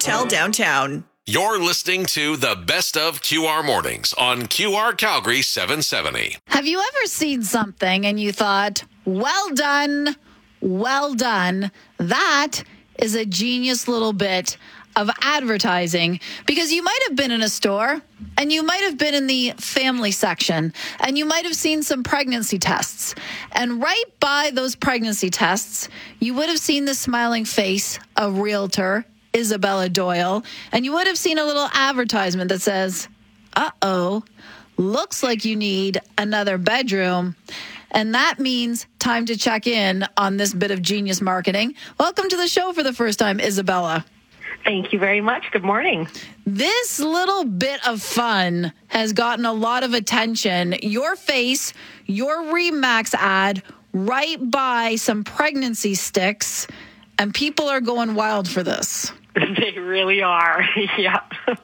Hotel downtown. You're listening to the best of QR Mornings on QR Calgary 770. Have you ever seen something and you thought, well done, well done? That is a genius little bit of advertising, because you might have been in a store and you might have been in the family section and you might have seen some pregnancy tests. And right by those pregnancy tests, you would have seen the smiling face of realtor Isabella Doyle, and you would have seen a little advertisement that says, uh-oh, looks like you need another bedroom. And that means time to check in on this bit of genius marketing. Welcome to the show for the first time, Isabella. Thank you very much. Good morning. This little bit of fun has gotten a lot of attention. Your face, your Remax ad, right by some pregnancy sticks, and people are going wild for this. They really are. Yeah.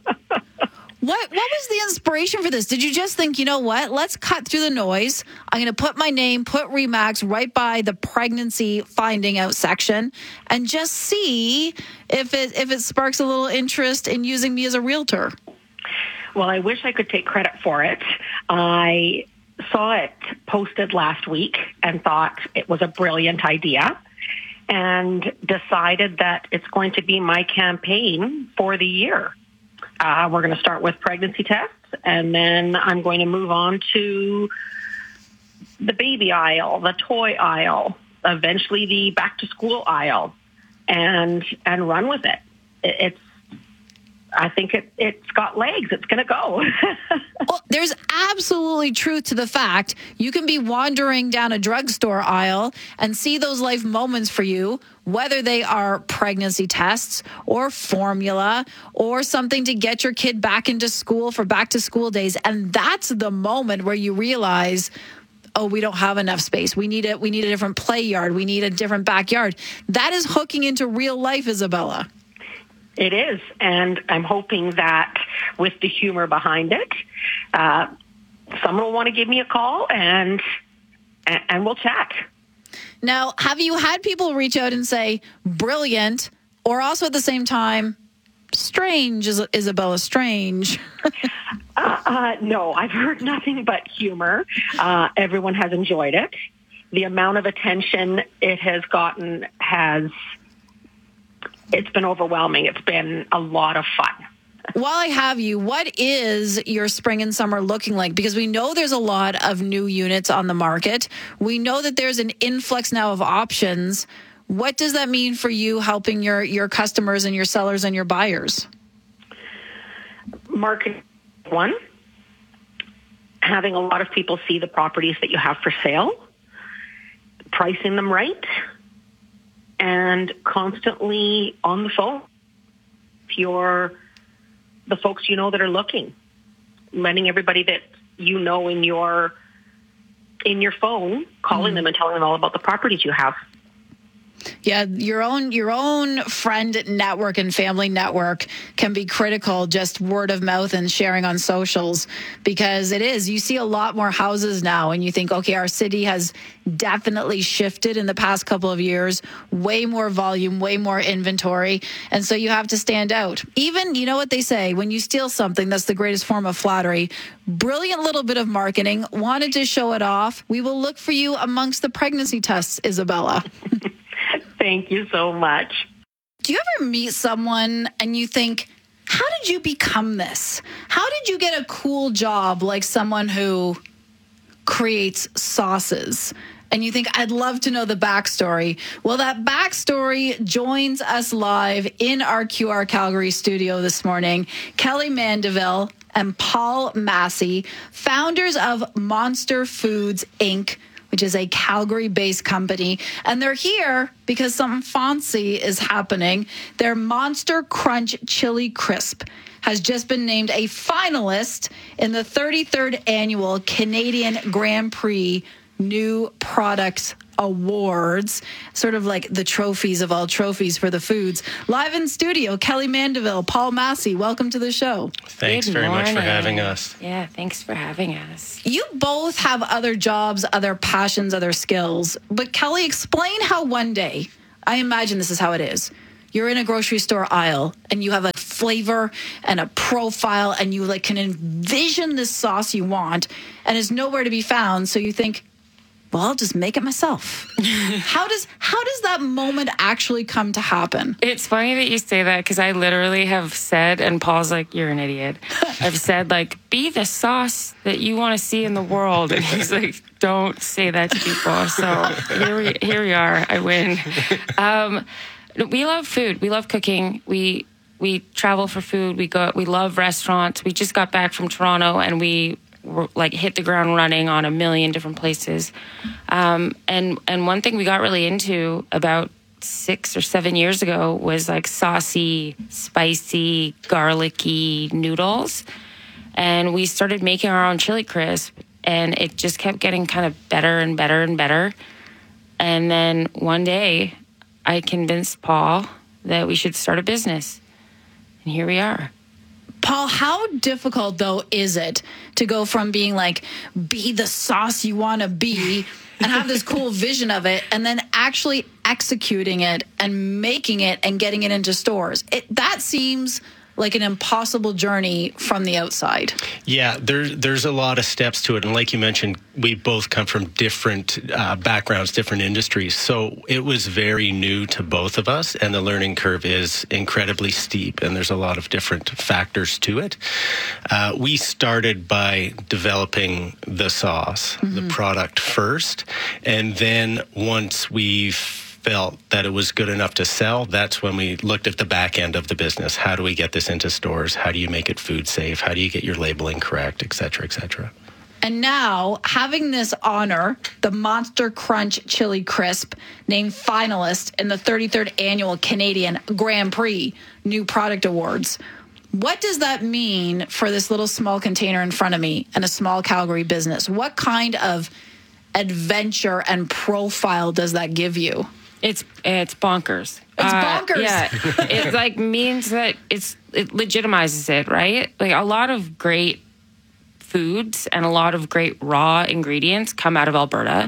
What was the inspiration for this? Did you just think, you know what, let's cut through the noise. I'm going to put my name, put Remax right by the pregnancy finding out section and just see if it sparks a little interest in using me as a realtor. Well, I wish I could take credit for it. I saw it posted last week and thought it was a brilliant idea, and decided that it's going to be my campaign for the year. We're going to start with pregnancy tests, and then I'm going to move on to the baby aisle, the toy aisle, eventually the back-to-school aisle, and run with it. I think it's got legs. It's going to go. Well, there's absolutely truth to the fact you can be wandering down a drugstore aisle and see those life moments for you, whether they are pregnancy tests or formula or something to get your kid back into school for back to school days. And that's the moment where you realize, oh, we don't have enough space. We need a different play yard. We need a different backyard. That is hooking into real life, Isabella. It is, and I'm hoping that with the humor behind it, someone will want to give me a call and we'll chat. Now, have you had people reach out and say, brilliant, or also at the same time, strange, Isabella, strange? No, I've heard nothing but humor. Everyone has enjoyed it. The amount of attention it has gotten it's been overwhelming. It's been a lot of fun. While I have you, what is your spring and summer looking like? Because we know there's a lot of new units on the market. We know that there's an influx now of options. What does that mean for you helping your customers and your sellers and your buyers? Market one, having a lot of people see the properties that you have for sale, pricing them right, and constantly on the phone. If you're the folks you know that are looking, letting everybody that you know in your phone, calling them and telling them all about the properties you have. Yeah, your own friend network and family network can be critical, just word of mouth and sharing on socials, because it is. You see a lot more houses now and you think, okay, our city has definitely shifted in the past couple of years, way more volume, way more inventory. And so you have to stand out. Even, you know what they say, when you steal something, that's the greatest form of flattery. Brilliant little bit of marketing. Wanted to show it off. We will look for you amongst the pregnancy tests, Isabella. Thank you so much. Do you ever meet someone and you think, how did you become this? How did you get a cool job like someone who creates sauces? And you think, I'd love to know the backstory. Well, that backstory joins us live in our QR Calgary studio this morning. Kelly Mandeville and Paul Massey, founders of Monster Foods, Inc., which is a Calgary-based company. And they're here because something fancy is happening. Their Monster Crunch Chili Crisp has just been named a finalist in the 33rd Annual Canadian Grand Prix New Products Awards, sort of like the trophies of all trophies for the foods. Live in studio, Kelly Mandeville, Paul Massey, welcome to the show. Thanks very much for having us. Yeah, thanks for having us. You both have other jobs, other passions, other skills. But Kelly, explain how one day, I imagine this is how it is. You're in a grocery store aisle and you have a flavor and a profile, and you like can envision this sauce you want, and it's nowhere to be found. So you think, well, I'll just make it myself. How does that moment actually come to happen? It's funny that you say that because I literally have said, and Paul's like, you're an idiot. I've said, like, be the sauce that you want to see in the world. And he's like, don't say that to people. So here we are. I win. We love food. We love cooking. We travel for food. We love restaurants. We just got back from Toronto and we like hit the ground running on a million different places. And one thing we got really into about 6 or 7 years ago was like saucy, spicy, garlicky noodles. And we started making our own chili crisp, and it just kept getting kind of better and better and better. And then one day I convinced Paul that we should start a business. And here we are. Paul, how difficult, though, is it to go from being like, be the sauce you want to be and have this cool vision of it, and then actually executing it and making it and getting it into stores? That seems like an impossible journey from the outside. Yeah, there's a lot of steps to it. And like you mentioned, we both come from different backgrounds, different industries. So it was very new to both of us, and the learning curve is incredibly steep, and there's a lot of different factors to it. We started by developing the sauce, the product first, and then once we felt that it was good enough to sell, that's when we looked at the back end of the business. How do we get this into stores? How do you make it food safe? How do you get your labeling correct, et cetera, et cetera? And now, having this honor, the Monster Crunch Chili Crisp, named finalist in the 33rd Annual Canadian Grand Prix New Product Awards. What does that mean for this little small container in front of me and a small Calgary business? What kind of adventure and profile does that give you? It's bonkers. It's bonkers. Yeah, it like means that it legitimizes it, right? Like a lot of great foods and a lot of great raw ingredients come out of Alberta,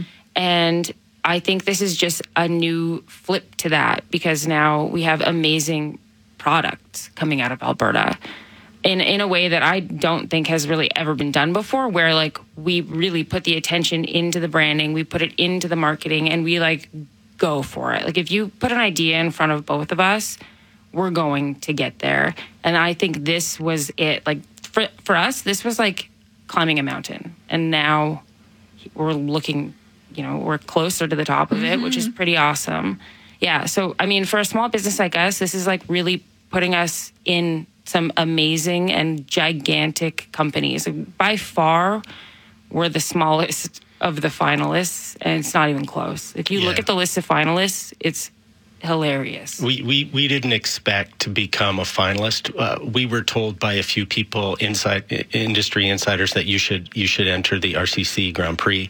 and I think this is just a new flip to that because now we have amazing products coming out of Alberta in a way that I don't think has really ever been done before, where like we really put the attention into the branding, we put it into the marketing, and we like go for it. Like if you put an idea in front of both of us, we're going to get there. And I think this was it. Like for us, this was like climbing a mountain. And now we're looking, we're closer to the top of it, which is pretty awesome. Yeah. So, I mean, for a small business like us, this is like really putting us in some amazing and gigantic companies. By far, we're the smallest of the finalists, and it's not even close. If you look at the list of finalists, it's hilarious. We didn't expect to become a finalist. We were told by a few people, industry insiders, that you should enter the RCC Grand Prix,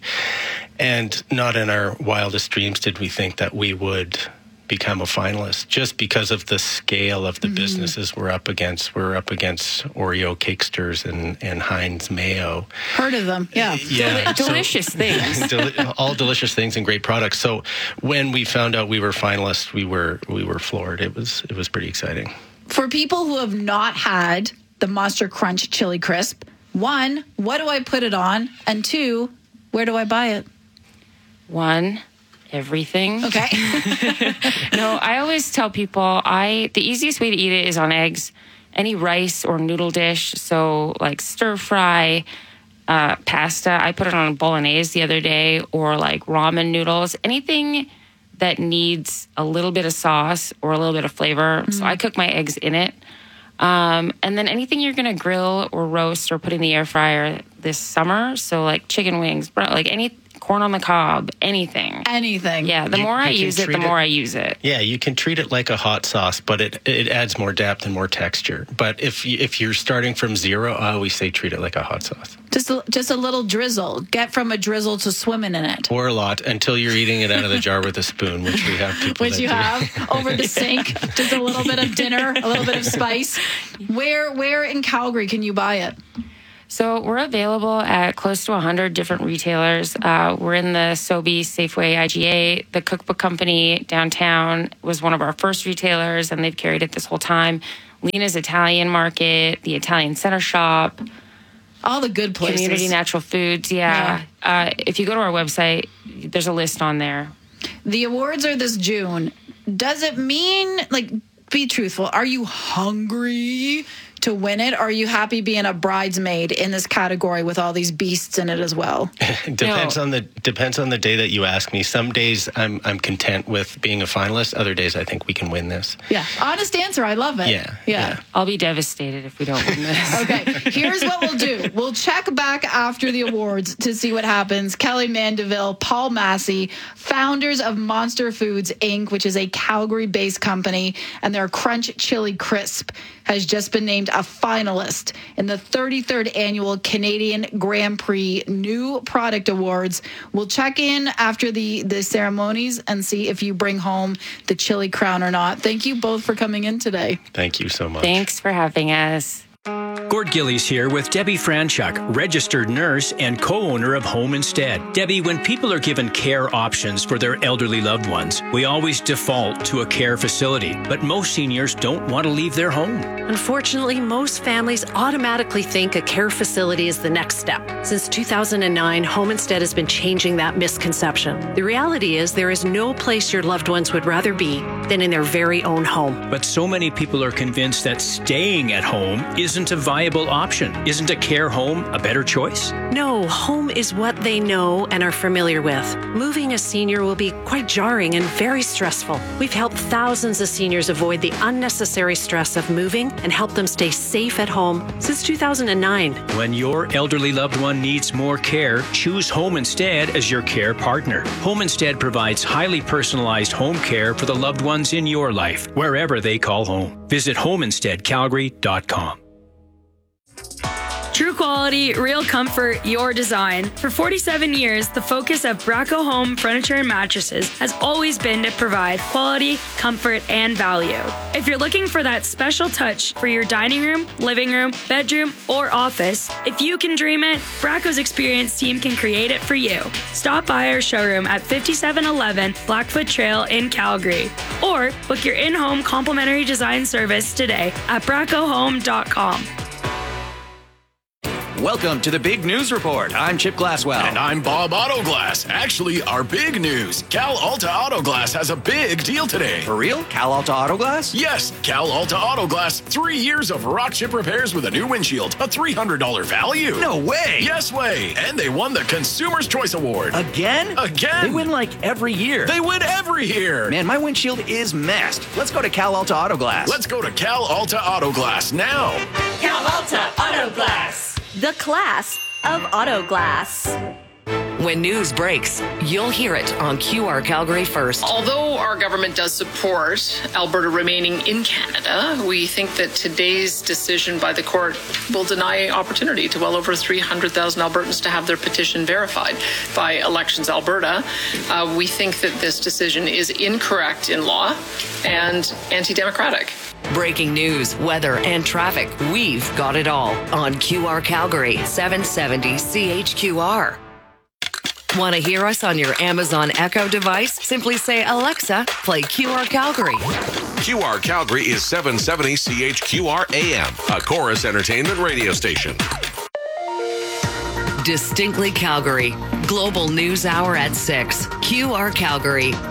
and not in our wildest dreams did we think that we would become a finalist, just because of the scale of the businesses we're up against. We're up against Oreo Cakesters and Heinz Mayo. Heard of them? Yeah. Delicious things. All delicious things and great products. So when we found out we were finalists, we were floored. It was pretty exciting. For people who have not had the Monster Crunch Chili Crisp, 1, what do I put it on? And 2, where do I buy it? 1, everything. Okay. No, I always tell people the easiest way to eat it is on eggs, any rice or noodle dish. So like stir fry, pasta. I put it on bolognese the other day, or like ramen noodles, anything that needs a little bit of sauce or a little bit of flavor. So I cook my eggs in it. And then anything you're going to grill or roast or put in the air fryer this summer. So like chicken wings, like any corn on the cob, anything. Yeah, the more I use it, the more I use it. Yeah, you can treat it like a hot sauce, but it adds more depth and more texture. But if you're starting from zero, I always say treat it like a hot sauce. Just a little drizzle. Get from a drizzle to swimming in it. Or a lot, until you're eating it out of the jar with a spoon, which we have people Which you have over the sink. Just a little bit of dinner, a little bit of spice. Where in Calgary can you buy it? So we're available at close to 100 different retailers. We're in the Sobeys, Safeway, IGA. The Cookbook Company downtown was one of our first retailers, and they've carried it this whole time. Lena's Italian Market, the Italian Center Shop, all the good places. Community Natural Foods. Yeah. If you go to our website, there's a list on there. The awards are this June. Does it mean, like, be truthful, are you hungry to win it? Or are you happy being a bridesmaid in this category with all these beasts in it as well? Depends on the day that you ask me. Some days I'm content with being a finalist. Other days I think we can win this. Yeah. Honest answer. I love it. Yeah. I'll be devastated if we don't win this. Okay. Here's what we'll do. We'll check back after the awards to see what happens. Kelly Mandeville, Paul Massey, founders of Monster Foods, Inc., which is a Calgary-based company, and their Crunch Chili Crisp has just been named a finalist in the 33rd annual Canadian Grand Prix New Product Awards. We'll check in after the ceremonies and see if you bring home the chili crown or not. Thank you both for coming in today. Thank you so much. Thanks for having us. Gord Gillies here with Debbie Franchuk, registered nurse and co-owner of Home Instead. Debbie, when people are given care options for their elderly loved ones, we always default to a care facility, but most seniors don't want to leave their home. Unfortunately, most families automatically think a care facility is the next step. Since 2009, Home Instead has been changing that misconception. The reality is there is no place your loved ones would rather be than in their very own home. But so many people are convinced that staying at home isn't a viable option. Isn't a care home a better choice? No, home is what they know and are familiar with. Moving a senior will be quite jarring and very stressful. We've helped thousands of seniors avoid the unnecessary stress of moving and help them stay safe at home since 2009. When your elderly loved one needs more care, choose Home Instead as your care partner. Home Instead provides highly personalized home care for the loved ones in your life, wherever they call home. Visit homeinsteadcalgary.com. True quality, real comfort, your design. For 47 years, the focus of Braco Home Furniture and Mattresses has always been to provide quality, comfort, and value. If you're looking for that special touch for your dining room, living room, bedroom, or office, if you can dream it, Braco's experienced team can create it for you. Stop by our showroom at 5711 Blackfoot Trail in Calgary, or book your in-home complimentary design service today at bracohome.com. Welcome to the Big News Report. I'm Chip Glasswell. And I'm Bob Autoglass. Actually, our big news. Cal Alta Autoglass has a big deal today. For real? Cal Alta Autoglass? Yes, Cal Alta Autoglass. 3 years of rock chip repairs with a new windshield. A $300 value. No way. Yes way. And they won the Consumer's Choice Award. Again? Again. They win like every year. They win every year. Man, my windshield is messed. Let's go to Cal Alta Autoglass. Let's go to Cal Alta Autoglass now. Cal Alta Autoglass. The class of auto glass. When news breaks, you'll hear it on QR Calgary first. Although our government does support Alberta remaining in Canada, we think that today's decision by the court will deny opportunity to well over 300,000 Albertans to have their petition verified by Elections Alberta. We think that this decision is incorrect in law and anti-democratic. Breaking news, weather, and traffic. We've got it all on QR Calgary 770 CHQR. Want to hear us on your Amazon Echo device? Simply say, Alexa, play QR Calgary. QR Calgary is 770 CHQR AM, a Chorus Entertainment radio station. Distinctly Calgary. Global News Hour at 6. QR Calgary.